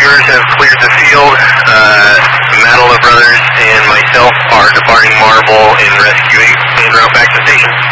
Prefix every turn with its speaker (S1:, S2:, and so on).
S1: receivers have cleared the field. Matala Brothers and myself are departing Marble and rescuing en route back to station.